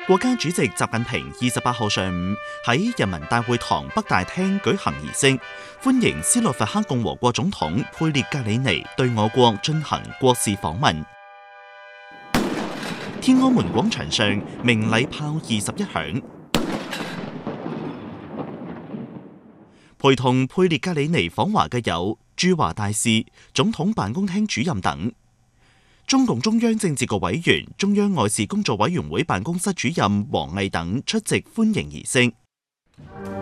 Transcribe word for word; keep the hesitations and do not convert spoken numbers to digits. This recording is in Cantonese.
國家主席習近平二十八號上午喺人民大會堂北大廳舉行儀式，歡迎斯洛伐克共和國總統佩列格里尼對我國進行國事訪問。天安門廣場上鳴禮炮二十一響，陪同佩列格里尼訪華嘅有駐華大使、總統辦公廳主任等。中共中央政治局委員、中央外事工作委員會辦公室主任王毅等出席歡迎儀式。